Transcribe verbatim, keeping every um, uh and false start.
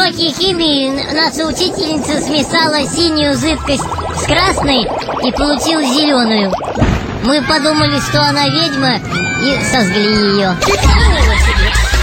уроке химии наша учительница смешала синюю жидкость с красной и получила зеленую. Мы подумали, что она ведьма, и сожгли ее.